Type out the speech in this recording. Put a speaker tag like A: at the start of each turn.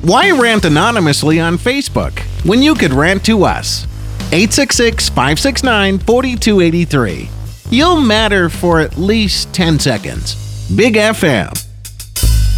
A: Why rant anonymously on Facebook when you could rant to us? 866-569-4283. You'll matter for at least 10 seconds. Big FM.